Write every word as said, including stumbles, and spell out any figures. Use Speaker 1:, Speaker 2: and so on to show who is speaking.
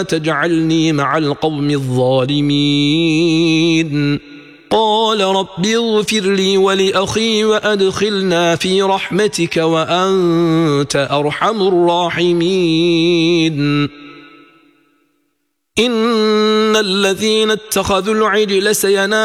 Speaker 1: تجعلني مع القوم الظالمين قال رب اغفر لي ولأخي وأدخلنا في رحمتك وأنت أرحم الراحمين إن الذين اتخذوا العجل سينالون